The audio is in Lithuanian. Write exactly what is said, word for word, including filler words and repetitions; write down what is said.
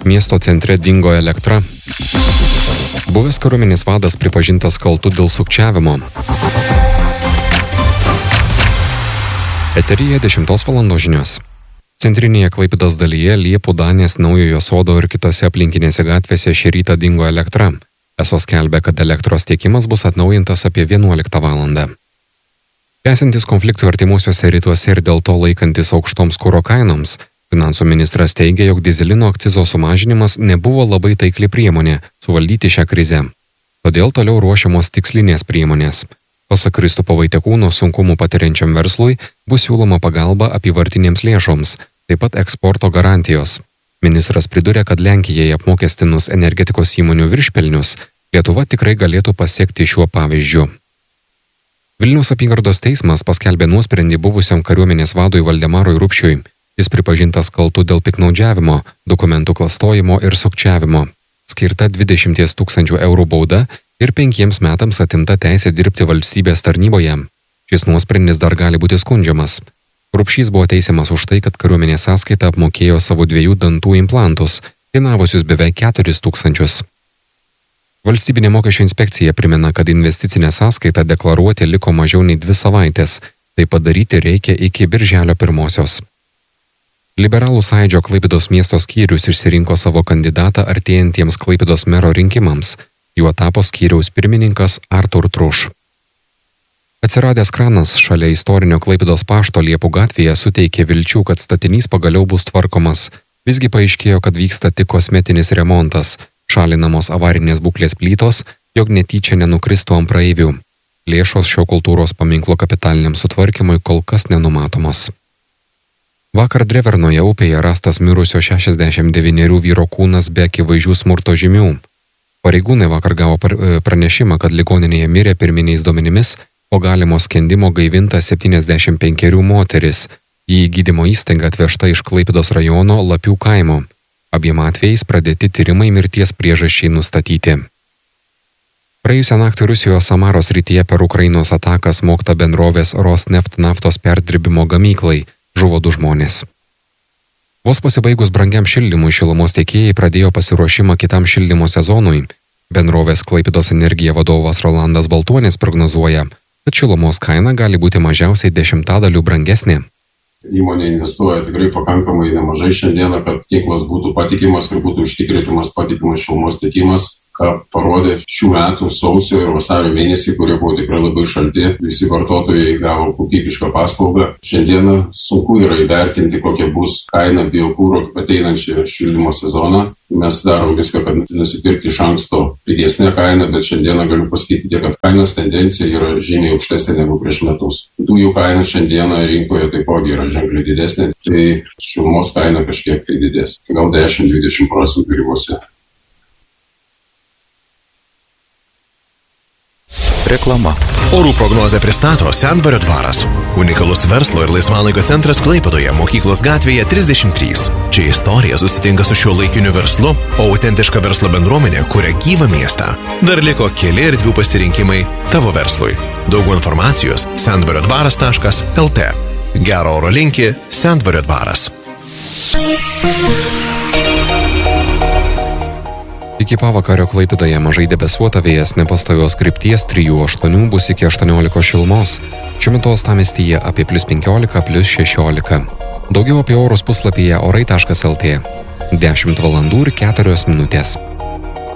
Miesto centre dingo elektra. Buvęs kariuomenės vadas pripažintas kaltu dėl sukčiavimo. Eteryje dešimtos valandos žinios. Centrinėje Klaipėdos dalyje Liepų Danės, Naujojo Sodo ir kitose aplinkinėse gatvėse šį rytą dingo elektra. Eso skelbia, kad elektros tiekimas bus atnaujintas apie vienuoliktą valandą. Tęsiantis konfliktui artimuosiuose rytuose ir dėl to laikantis aukštoms kuro kainoms, finansų ministras teigia, jog dyzelino akcizo sumažinimas nebuvo labai taikli priemonė suvaldyti šią krizę. Todėl toliau ruošiamos tikslinės priemonės. Pasak Kristupo Vaitekūno, sunkumų patiriančiam verslui bus siūloma pagalba apyvartinėms lėšoms, taip pat eksporto garantijos. Ministras pridūrė, kad Lenkijai apmokestinus energetikos įmonių viršpelnius, Lietuva tikrai galėtų pasiekti šiuo pavyzdžiu. Vilniaus apygardos teismas paskelbė nuosprendį buvusiam kariuomenės vadui Valdemarui Rupšiui. Jis pripažintas kaltu dėl piknaudžiavimo, dokumentų klastojimo ir sukčiavimo. Skirta dvidešimt tūkstančių eurų bauda ir penkiems metams atimta teisė dirbti valstybės tarnyboje. Šis nuosprendis dar gali būti skundžiamas. Rupšys buvo teisiamas už tai, kad kariuomenės sąskaita apmokėjo savo dviejų dantų implantus, kainavusius beveik keturis tūkstančius. Valstybinė mokesčių inspekcija primena, kad investicinę sąskaitą deklaruoti liko mažiau nei dvi savaitės. Tai padaryti reikia iki birželio pirmosios. Liberalų sąjūdžio Klaipėdos miesto skyrius išsirinko savo kandidatą artėjantiems Klaipėdos mero rinkimams. Juo tapo skyriaus pirmininkas Artur Truš. Atsiradęs kranas šalia istorinio Klaipėdos pašto Liepų gatvėje suteikė vilčių, kad statinys pagaliau bus tvarkomas. Visgi paaiškėjo, kad vyksta tik kosmetinis remontas, šalinamos avarinės būklės plytos, jog netyčia nenukristų ant praeivių. Lėšos šio kultūros paminklo kapitaliniam sutvarkymui kol kas nenumatomos. Vakar Drevernoje upėje rastas mirusio šešiasdešimt devynerių vyro kūnas be akivaizdžių smurto žymių. Pareigūnai vakar gavo pranešimą, kad ligoninėje mirė pirminiais duomenimis po galimo skendimo gaivinta septyniasdešimt penkerių moteris. Ji į gydymo įstaigą atvežta iš Klaipėdos rajono Lapių kaimo. Abiem atvejais pradėti tyrimai mirties priežasčiai nustatyti. Praėjusią naktį Rusijos Samaros srityje per Ukrainos ataką smogta bendrovės Rosneft naftos perdirbimo gamyklai. Žuvo du žmonės. Vos pasibaigus brangiam šildymui, šilumos tiekėjai pradėjo pasiruošimą kitam šildymo sezonui. Bendrovės Klaipėdos energija vadovas Rolandas Baltuonis prognozuoja, kad šilumos kaina gali būti mažiausiai dešimtadaliu brangesnė. Įmonė investuoja tikrai pakankamai nemažai šiandieną, kad tinklas būtų patikimas ir būtų užtikrinamas patikimas šilumos tiekimas, ką parodė šių metų sausio ir vasario mėnesį, kurie buvo tikrai labai šalti. Visi vartotojai gavo kokybišką paslaugą. Šiandieną sunku yra įvertinti, kokia bus kaina biokuro ateinančią šildymo sezoną. Mes darom viską, kad nusipirkti iš anksto pigesnę kainą, bet šiandieną galiu pasakyti, kad kainos tendencija yra žymiai aukštesnė negu prieš metus. Dujų kaina šiandieną rinkoje taipogi yra ženkliai didesnė, tai šilumos kaina kažkiek tai didės. Gal dešimt dvidešimt procentų ribose. Reklama. Orų prognozę pristato Sendvario dvaras. Unikalus verslo ir laisvalaikio centras Klaipėdoje, Mokyklos gatvėje trisdešimt trys. Čia istorija susitinka su šiuolaikiniu verslu, o autentiška verslo bendruomenė kuria gyvą miestą. Dar liko keli erdvių pasirinkimai tavo verslui. Daugiau informacijos sendvario dvaras taškas el tė. Gero oro linki Sendvario dvaras. Iki pavakario Klaipėdoje mažai debesuota, vėjas nepastovios krypties trijų aštuonių bus iki aštuoniolikos šilumos. Šiuo metu uostamiestyje apie plius penkiolika, plius šešiolika. Daugiau apie orus puslapyje orai taškas el tė. dešimt valandų ir keturios minutės.